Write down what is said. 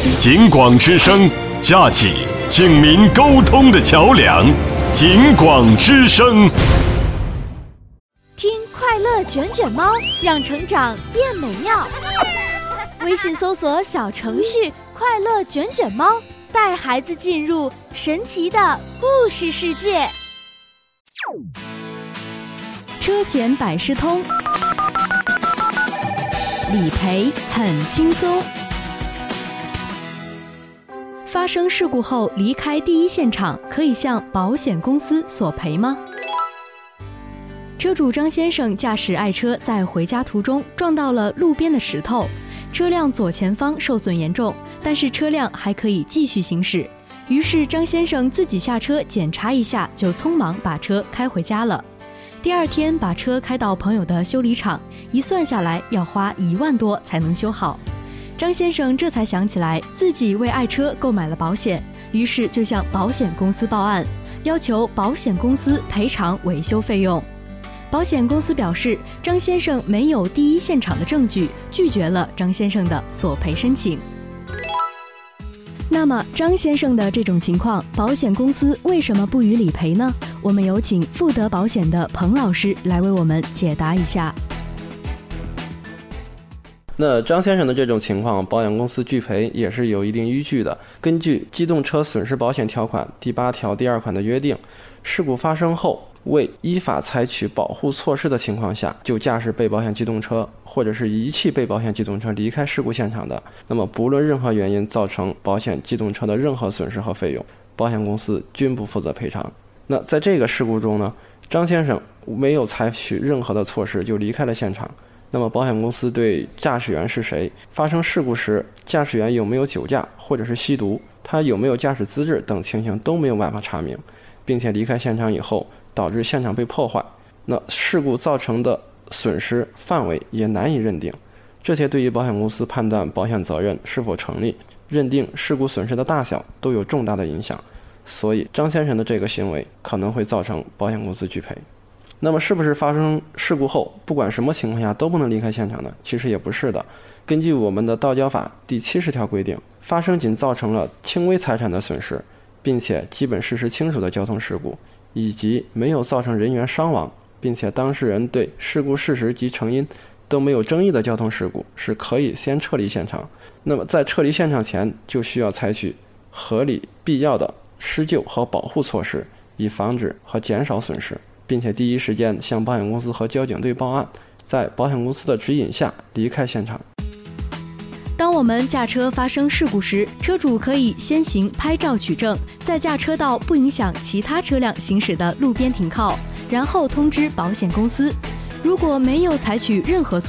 警广之声，架起警民沟通的桥梁。警广之声， 听快乐卷卷猫，让成长变美妙。微信搜索小程序“快乐卷卷猫”，带孩子进入神奇的故事世界。 车险百事通，理赔很轻松。发生事故后离开第一现场，可以向保险公司索赔吗？车主张先生驾驶爱车在回家途中撞到了路边的石头，车辆左前方受损严重，但是车辆还可以继续行驶。于是张先生自己下车检查一下，就匆忙把车开回家了。第二天把车开到朋友的修理厂，一算下来要花1万多才能修好。张先生这才想起来自己为爱车购买了保险，于是就向保险公司报案，要求保险公司赔偿维修费用。保险公司表示，张先生没有第一现场的证据，拒绝了张先生的索赔申请。那么张先生的这种情况，保险公司为什么不予理赔呢？我们有请富德保险的彭老师来为我们解答一下。 那张先生的这种情况，保险公司拒赔也是有一定依据的。根据机动车损失保险条款第8条第2款的约定，事故发生后未依法采取保护措施的情况下，就驾驶被保险机动车或者是遗弃被保险机动车离开事故现场的，那么不论任何原因造成保险机动车的任何损失和费用，保险公司均不负责赔偿。那在这个事故中呢，张先生没有采取任何的措施就离开了现场。那么保险公司对驾驶员是谁，发生事故时驾驶员有没有酒驾或者是吸毒，他有没有驾驶资质等情形都没有办法查明，并且离开现场以后导致现场被破坏，那事故造成的损失范围也难以认定，这些对于保险公司判断保险责任是否成立，认定事故损失的大小都有重大的影响，所以张先生的这个行为可能会造成保险公司拒赔。那么是不是发生事故后不管什么情况下都不能离开现场呢？其实也不是的。根据我们的道交法第70条规定，发生仅造成了轻微财产的损失，并且基本事实清楚的交通事故，以及没有造成人员伤亡，并且当事人对事故事实及成因都没有争议的交通事故，是可以先撤离现场。那么在撤离现场前，就需要采取合理必要的施救和保护措施，以防止和减少损失，并且第一时间向保险公司和交警队报案，在保险公司的指引下离开现场。 当我们驾车发生事故时，车主可以先行拍照取证，再驾车到不影响其他车辆行驶的路边停靠，然后通知保险公司。如果没有采取任何措